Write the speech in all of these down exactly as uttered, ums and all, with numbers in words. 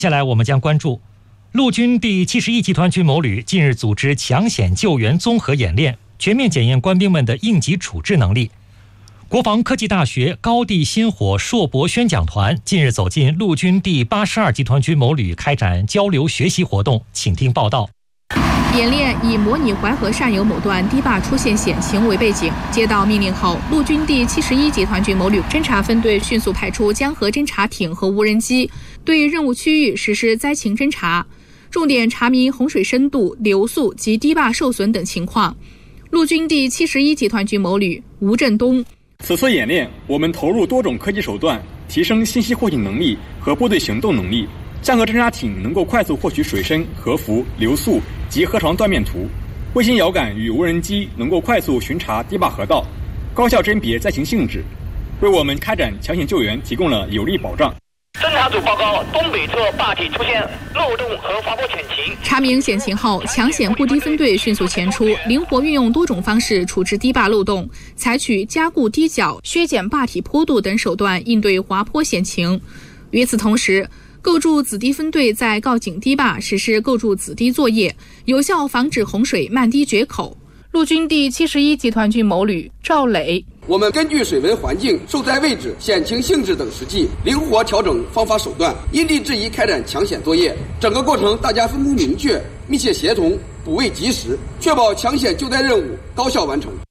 接下来我们将关注陆军第七十一集团军某旅近日组织抢险救援综合演练，全面检验官兵们的应急处置能力。国防科技大学高地薪火硕博宣讲团近日走进陆军第八十二集团军某旅开展交流学习活动，请听报道。 演练以模拟淮河上游某段堤坝出现险情为背景，接到命令后，陆军第七十一集团军某旅侦察分队迅速派出江河侦察艇和无人机，对任务区域实施灾情侦察，重点查明洪水深度、流速及堤坝受损等情况。陆军第七十一集团军某旅吴振东： 此次演练，我们投入多种科技手段，提升信息获取能力和部队行动能力。江河侦察艇能够快速获取水深、河幅、流速及河床断面图，卫星遥感与无人机能够快速巡查堤坝河道，高效甄别灾情性质，为我们开展抢险救援提供了有力保障。 侦察组报告，东北侧坝体出现漏洞和滑坡潜情。 查明险情后，抢险护堤分队迅速前出，灵活运用多种方式处置堤坝漏洞，采取加固堤角、削减坝体坡度等手段应对滑坡险情。与此同时，构筑子堤分队在告警堤坝实施构筑子堤作业，有效防止洪水漫堤决口。陆军第七十一集团军某旅赵磊： 我们根据水文环境、受灾位置、险情性质等实际，灵活调整方法手段，因地制宜开展抢险作业。整个过程大家分工明确、密切协同、补位及时，确保抢险救灾任务高效完成。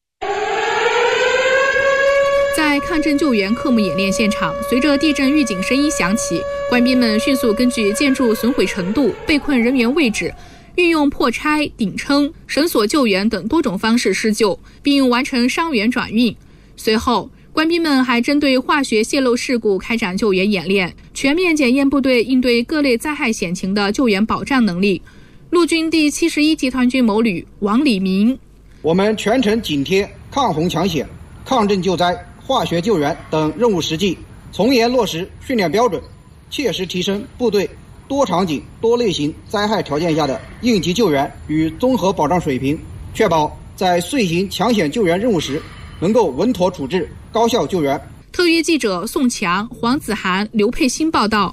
在抗震救援科目演练现场，随着地震预警声音响起，官兵们迅速根据建筑损毁程度、被困人员位置，运用破拆、顶撑、绳索救援等多种方式施救，并完成伤员转运。随后，官兵们还针对化学泄漏事故开展救援演练，全面检验部队应对各类灾害险情的救援保障能力。陆军第七十一集团军某旅王礼明： 我们全程紧贴抗洪抢险、抗震救灾、化学救援等任务实际，从严落实训练标准，切实提升部队多场景、多类型灾害条件下的应急救援与综合保障水平，确保在遂行抢险救援任务时能够稳妥处置、高效救援。 特约记者宋强、黄子涵、刘佩欣报道。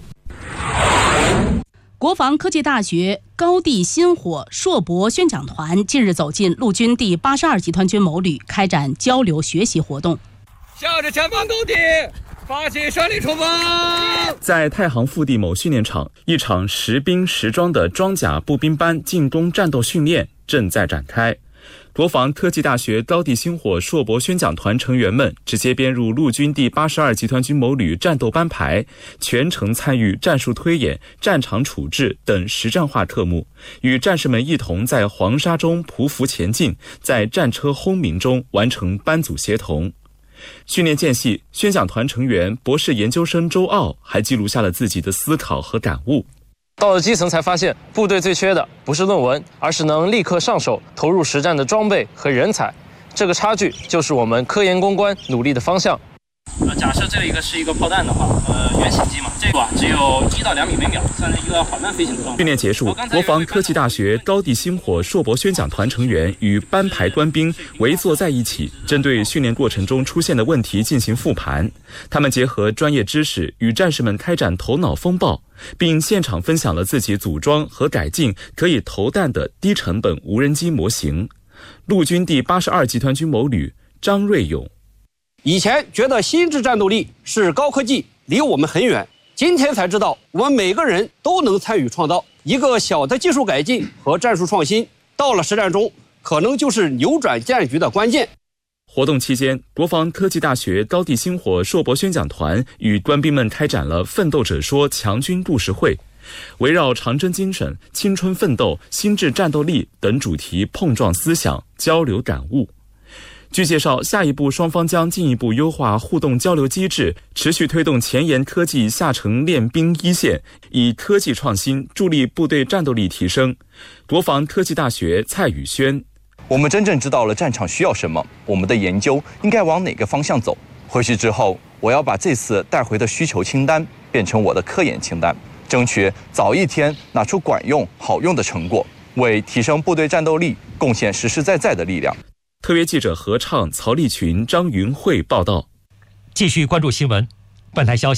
国防科技大学高地薪火硕博宣讲团近日走进陆军第八十二集团军某旅开展交流学习活动。 向着前方高地发起胜利冲锋！ 在太行腹地某训练场，一场实兵实装的装甲步兵班进攻战斗训练正在展开。国防科技大学高地薪火硕博宣讲团成员们直接编入陆军第八十二集团军某旅战斗班排，全程参与战术推演、战场处置等实战化特目，与战士们一同在黄沙中匍匐前进，在战车轰鸣中完成班组协同。训练间隙，宣讲团成员博士研究生周傲还记录下了自己的思考和感悟。 到了基层才发现，部队最缺的不是论文，而是能立刻上手、投入实战的装备和人才。这个差距就是我们科研攻关努力的方向。 呃，假设这一个是一个炮弹的话，呃，原型机嘛，这个只有一到两米每秒，算是一个缓慢飞行的状态。 训练结束，国防科技大学高地薪火硕博宣讲团成员与班排官兵围坐在一起，针对训练过程中出现的问题进行复盘。他们结合专业知识，与战士们开展头脑风暴，并现场分享了自己组装和改进可以投弹的低成本无人机模型。陆军第八十二集团军某旅张瑞勇： 以前觉得心智战斗力是高科技，离我们很远，今天才知道我们每个人都能参与创造。一个小的技术改进和战术创新，到了实战中可能就是扭转战局的关键。 活动期间，国防科技大学高地薪火硕博宣讲团与官兵们开展了奋斗者说强军故事会，围绕长征精神、青春奋斗、心智战斗力等主题碰撞思想，交流感悟。据介绍，下一步双方将进一步优化互动交流机制，持续推动前沿科技下沉练兵一线，以科技创新助力部队战斗力提升。国防科技大学蔡宇轩： 我们真正知道了战场需要什么，我们的研究应该往哪个方向走。回去之后，我要把这次带回的需求清单变成我的科研清单，争取早一天拿出管用好用的成果，为提升部队战斗力贡献实实在在的力量。 特约记者何畅、曹立群、张云慧报道。 继续关注新闻。本台消息，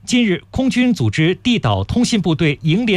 近日，空军组织地岛通信部队营联